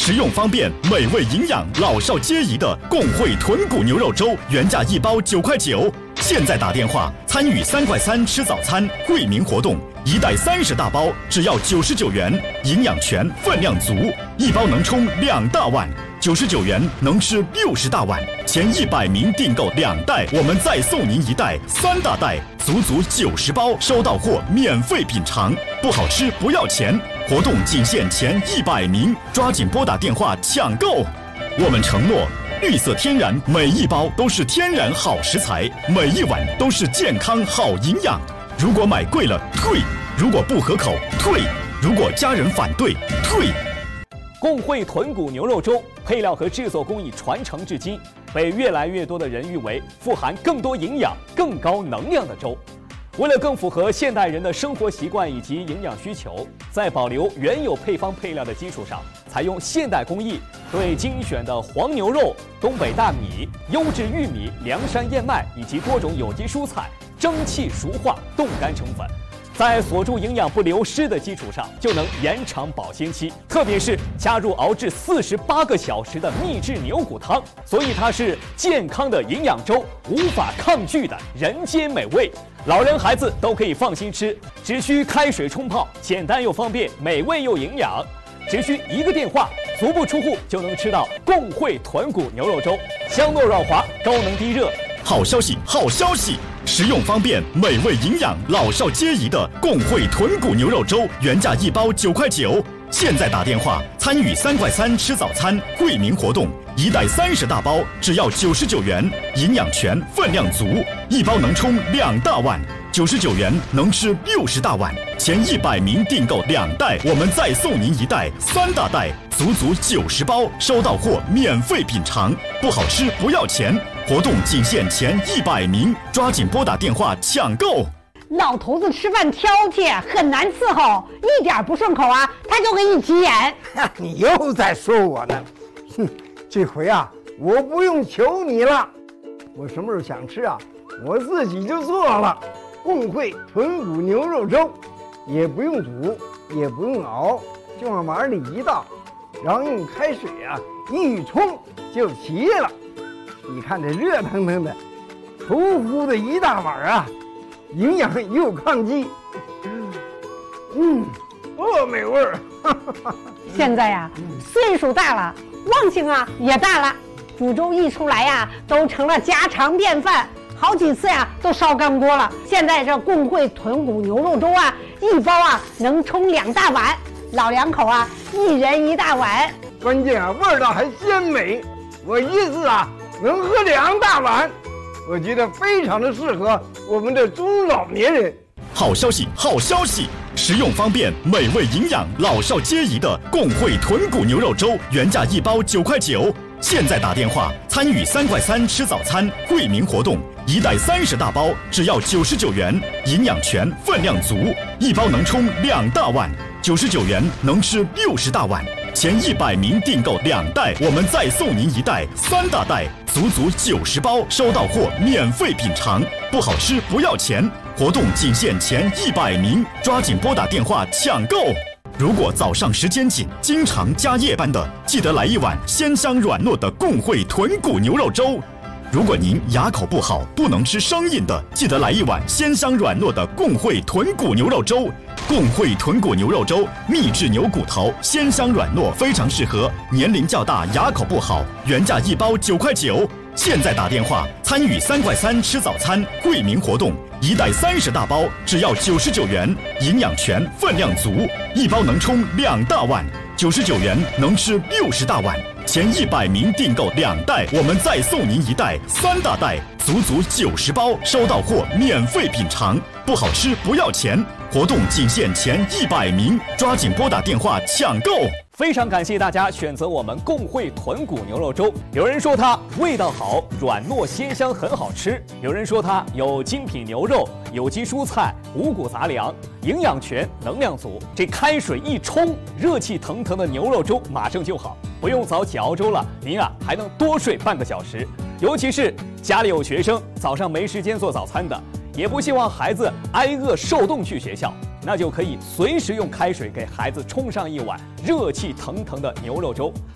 实用方便、美味营养、老少皆宜的共惠豚骨牛肉粥，原价1包9块9，现在打电话参与3块3吃早餐惠民活动，1袋30大包，只要99元，营养全，分量足，1包能冲2大碗，99元能吃60大碗。前100名订购2袋，我们再送您1袋3大袋，足足90包，收到货免费品尝，不好吃不要钱。活动仅限前100名，抓紧拨打电话抢购。我们承诺，绿色天然，每一包都是天然好食材，每一碗都是健康好营养。如果买贵了退，如果不合口退，如果家人反对退。 共惠豚骨牛肉粥配料和制作工艺传承至今，被越来越多的人誉为富含更多营养、更高能量的粥。为了更符合现代人的生活习惯以及营养需求，在保留原有配方配料的基础上，采用现代工艺，对精选的黄牛肉、东北大米、优质玉米、凉山燕麦以及多种有机蔬菜蒸汽熟化、冻干成粉。在锁住营养不流失的基础上，就能延长保鲜期。特别是加入熬制48个小时的秘制牛骨汤，所以它是健康的营养粥，无法抗拒的人间美味。老人孩子都可以放心吃，只需开水冲泡，简单又方便，美味又营养。只需1个电话，足不出户就能吃到共惠豚骨牛肉粥，香糯软滑，高能低热。 好消息，好消息！实用方便、美味营养、老少皆宜的共惠豚骨牛肉粥，原价1包9块9，现在打电话参与3块3吃早餐惠民活动，1袋30大包，只要99元，营养全，分量足，1包能冲2大碗，99元能吃60大碗。前100名订购2袋，我们再送您1袋3大袋，足足90包，收到货免费品尝，不好吃不要钱。活动仅限前100名，抓紧拨打电话抢购。 老头子吃饭挑剔，很难伺候，一点不顺口啊，他就给你急眼。 你又在说我呢？哼，这回啊，我不用求你了，我什么时候想吃啊，我自己就做了。共惠豚骨牛肉粥，也不用煮，也不用熬，就往碗里一倒，然后用开水啊一冲就齐了。你看这热腾腾的、稠乎的一大碗啊，营养又抗击，多美味儿！ 现在呀，岁数大了，忘性啊也大了，煮粥一出来呀，都成了家常便饭，好几次呀都烧干锅了。现在这共惠豚骨牛肉粥啊，1包啊能冲2大碗，老两口啊1人1大碗， 关键啊味道还鲜美，我一次啊能喝2大碗，我觉得非常的适合我们的中老年人。 好消息，好消息！实用方便、美味营养、老少皆宜的共惠豚骨牛肉粥，原价1包9块9，现在打电话参与3块3吃早餐惠民活动，1袋30大包，只要99元，营养全，分量足，1包能冲2大碗，99元能吃60大碗。前100名订购2袋，我们再送您1袋3大袋，足足90包，收到货免费品尝，不好吃不要钱。活动仅限前100名，抓紧拨打电话抢购。如果早上时间紧，经常加夜班的，记得来1碗鲜香软糯的共惠豚骨牛肉粥。如果您牙口不好，不能吃生硬的，记得来1碗鲜香软糯的共惠豚骨牛肉粥。共惠豚骨牛肉粥，秘制牛骨头，鲜香软糯，非常适合年龄较大、牙口不好。原价1包9块9，现在打电话参与3块3吃早餐惠民活动，1袋30大包，只要99元，营养全，分量足，1包能冲2大碗，99元能吃60大碗。前100名订购2袋，我们再送您1袋3大袋，足足90包，收到货免费品尝，不好吃不要钱。活动仅限前100名，抓紧拨打电话抢购。 非常感谢大家选择我们共惠豚骨牛肉粥。有人说它味道好，软糯鲜香，很好吃；有人说它有精品牛肉、有机蔬菜、五谷杂粮，营养全，能量足。这开水一冲，热气腾腾的牛肉粥马上就好，不用早起熬粥了，您啊还能多睡半个小时。尤其是家里有学生，早上没时间做早餐的，也不希望孩子挨饿受冻去学校，那就可以随时用开水给孩子冲上1碗热气腾腾的牛肉粥。